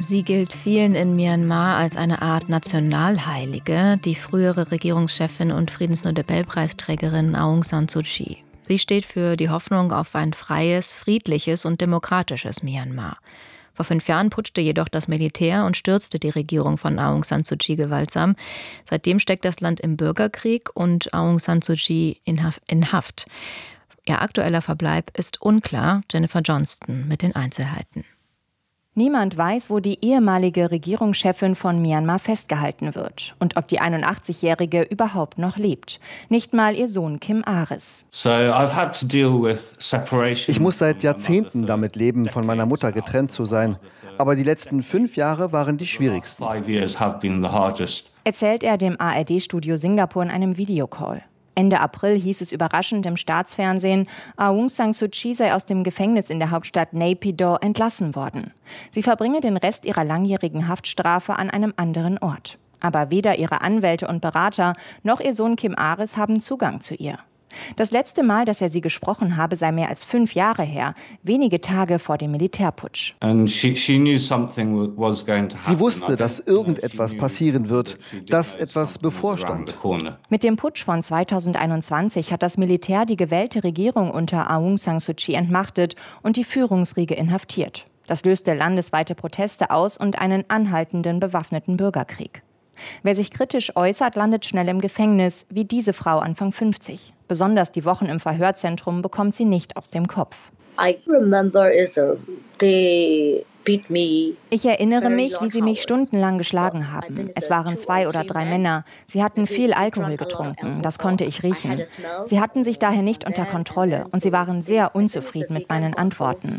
Sie gilt vielen in Myanmar als eine Art Nationalheilige, die frühere Regierungschefin und Friedensnobelpreisträgerin Aung San Suu Kyi. Sie steht für die Hoffnung auf ein freies, friedliches und demokratisches Myanmar. Vor 5 Jahren putschte jedoch das Militär und stürzte die Regierung von Aung San Suu Kyi gewaltsam. Seitdem steckt das Land im Bürgerkrieg und Aung San Suu Kyi in Haft. Ihr aktueller Verbleib ist unklar. Jennifer Johnston mit den Einzelheiten. Niemand weiß, wo die ehemalige Regierungschefin von Myanmar festgehalten wird und ob die 81-Jährige überhaupt noch lebt. Nicht mal ihr Sohn Kim Aris. Ich muss seit Jahrzehnten damit leben, von meiner Mutter getrennt zu sein. Aber die letzten 5 Jahre waren die schwierigsten. Erzählt er dem ARD-Studio Singapur in einem Videocall. Ende April hieß es überraschend im Staatsfernsehen, Aung San Suu Kyi sei aus dem Gefängnis in der Hauptstadt Naypyidaw entlassen worden. Sie verbringe den Rest ihrer langjährigen Haftstrafe an einem anderen Ort. Aber weder ihre Anwälte und Berater noch ihr Sohn Kim Aris haben Zugang zu ihr. Das letzte Mal, dass er sie gesprochen habe, sei mehr als 5 Jahre her, wenige Tage vor dem Militärputsch. Sie wusste, dass irgendetwas passieren wird, dass etwas bevorstand. Mit dem Putsch von 2021 hat das Militär die gewählte Regierung unter Aung San Suu Kyi entmachtet und die Führungsriege inhaftiert. Das löste landesweite Proteste aus und einen anhaltenden bewaffneten Bürgerkrieg. Wer sich kritisch äußert, landet schnell im Gefängnis, wie diese Frau Anfang 50. Besonders die Wochen im Verhörzentrum bekommt sie nicht aus dem Kopf. Ich erinnere mich, wie sie mich stundenlang geschlagen haben. Es waren 2 oder 3 Männer. Sie hatten viel Alkohol getrunken, das konnte ich riechen. Sie hatten sich daher nicht unter Kontrolle und sie waren sehr unzufrieden mit meinen Antworten.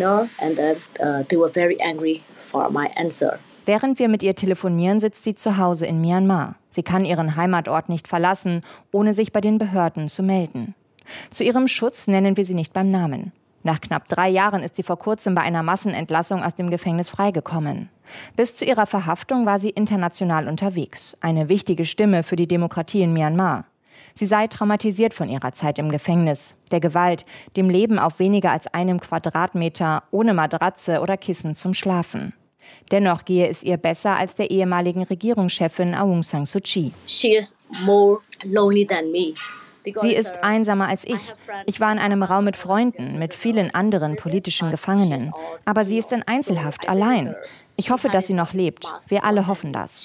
Während wir mit ihr telefonieren, sitzt sie zu Hause in Myanmar. Sie kann ihren Heimatort nicht verlassen, ohne sich bei den Behörden zu melden. Zu ihrem Schutz nennen wir sie nicht beim Namen. Nach knapp 3 Jahren ist sie vor kurzem bei einer Massenentlassung aus dem Gefängnis freigekommen. Bis zu ihrer Verhaftung war sie international unterwegs, eine wichtige Stimme für die Demokratie in Myanmar. Sie sei traumatisiert von ihrer Zeit im Gefängnis, der Gewalt, dem Leben auf weniger als 1 Quadratmeter, ohne Matratze oder Kissen zum Schlafen. Dennoch gehe es ihr besser als der ehemaligen Regierungschefin Aung San Suu Kyi. Sie ist einsamer als ich. Ich war in einem Raum mit Freunden, mit vielen anderen politischen Gefangenen. Aber sie ist in Einzelhaft, allein. Ich hoffe, dass sie noch lebt. Wir alle hoffen das.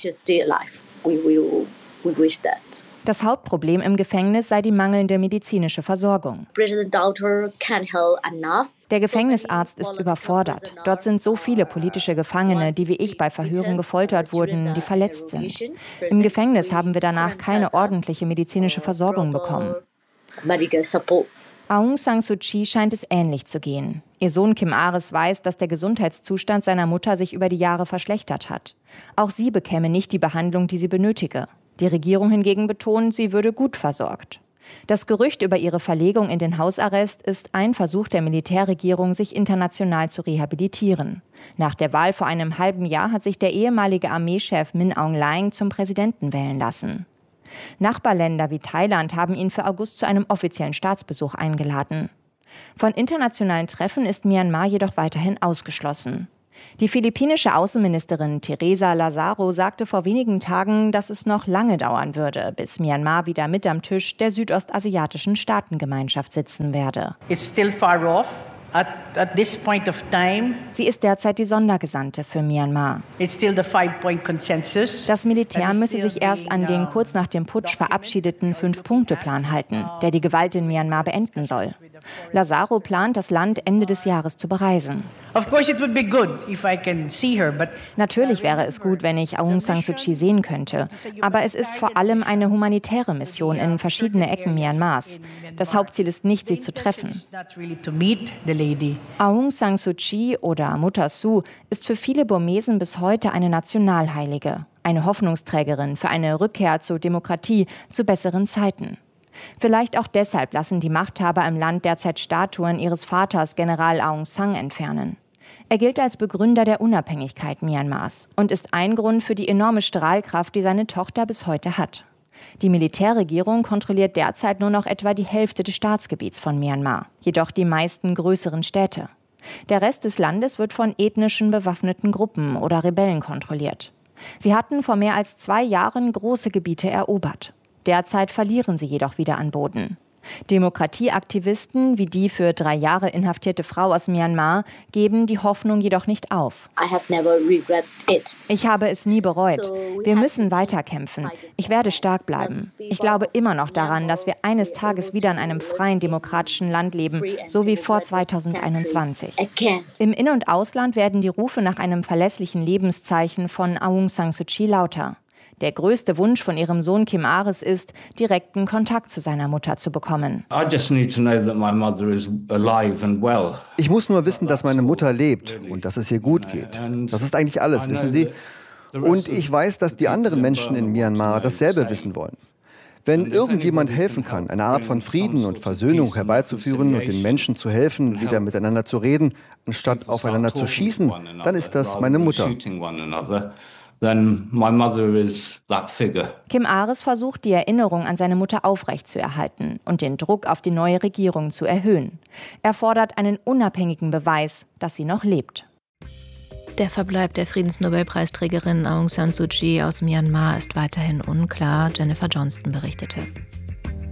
Das Hauptproblem im Gefängnis sei die mangelnde medizinische Versorgung. Der Gefängnisarzt ist überfordert. Dort sind so viele politische Gefangene, die wie ich bei Verhören gefoltert wurden, die verletzt sind. Im Gefängnis haben wir danach keine ordentliche medizinische Versorgung bekommen. Aung San Suu Kyi scheint es ähnlich zu gehen. Ihr Sohn Kim Aris weiß, dass der Gesundheitszustand seiner Mutter sich über die Jahre verschlechtert hat. Auch sie bekäme nicht die Behandlung, die sie benötige. Die Regierung hingegen betont, sie würde gut versorgt. Das Gerücht über ihre Verlegung in den Hausarrest ist ein Versuch der Militärregierung, sich international zu rehabilitieren. Nach der Wahl vor einem halben Jahr hat sich der ehemalige Armeechef Min Aung Hlaing zum Präsidenten wählen lassen. Nachbarländer wie Thailand haben ihn für August zu einem offiziellen Staatsbesuch eingeladen. Von internationalen Treffen ist Myanmar jedoch weiterhin ausgeschlossen. Die philippinische Außenministerin Teresa Lazaro sagte vor wenigen Tagen, dass es noch lange dauern würde, bis Myanmar wieder mit am Tisch der südostasiatischen Staatengemeinschaft sitzen werde. It's still far off. At this point of time, sie ist derzeit die Sondergesandte für Myanmar. It's still the 5-point consensus. Das Militär müsse sich erst an den kurz nach dem Putsch verabschiedeten 5-Punkte-Plan halten, der die Gewalt in Myanmar beenden soll. Lazaro plant, das Land Ende des Jahres zu bereisen. Natürlich wäre es gut, wenn ich Aung San Suu Kyi sehen könnte. Aber es ist vor allem eine humanitäre Mission in verschiedene Ecken Myanmars. Das Hauptziel ist nicht, sie zu treffen. Aung San Suu Kyi oder Mutter Su ist für viele Burmesen bis heute eine Nationalheilige. Eine Hoffnungsträgerin für eine Rückkehr zur Demokratie zu besseren Zeiten. Vielleicht auch deshalb lassen die Machthaber im Land derzeit Statuen ihres Vaters General Aung San entfernen. Er gilt als Begründer der Unabhängigkeit Myanmars und ist ein Grund für die enorme Strahlkraft, die seine Tochter bis heute hat. Die Militärregierung kontrolliert derzeit nur noch etwa die Hälfte des Staatsgebiets von Myanmar, jedoch die meisten größeren Städte. Der Rest des Landes wird von ethnischen bewaffneten Gruppen oder Rebellen kontrolliert. Sie hatten vor mehr als 2 Jahren große Gebiete erobert. Derzeit verlieren sie jedoch wieder an Boden. Demokratieaktivisten wie die für 3 Jahre inhaftierte Frau aus Myanmar geben die Hoffnung jedoch nicht auf. Ich habe es nie bereut. Wir müssen weiterkämpfen. Ich werde stark bleiben. Ich glaube immer noch daran, dass wir eines Tages wieder in einem freien, demokratischen Land leben, so wie vor 2021. Im In- und Ausland werden die Rufe nach einem verlässlichen Lebenszeichen von Aung San Suu Kyi lauter. Der größte Wunsch von ihrem Sohn Kim Aris ist, direkten Kontakt zu seiner Mutter zu bekommen. Ich muss nur wissen, dass meine Mutter lebt und dass es ihr gut geht. Das ist eigentlich alles, wissen Sie? Und ich weiß, dass die anderen Menschen in Myanmar dasselbe wissen wollen. Wenn irgendjemand helfen kann, eine Art von Frieden und Versöhnung herbeizuführen und den Menschen zu helfen, wieder miteinander zu reden, anstatt aufeinander zu schießen, dann ist das meine Mutter. Then my mother is that figure. Kim Aris versucht, die Erinnerung an seine Mutter aufrechtzuerhalten und den Druck auf die neue Regierung zu erhöhen. Er fordert einen unabhängigen Beweis, dass sie noch lebt. Der Verbleib der Friedensnobelpreisträgerin Aung San Suu Kyi aus Myanmar ist weiterhin unklar, Jennifer Johnston berichtete.